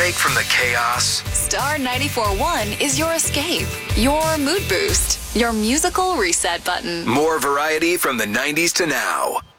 break from the chaos? Star 94.1 is your escape, your mood boost, your musical reset button. More variety from the 90s to now.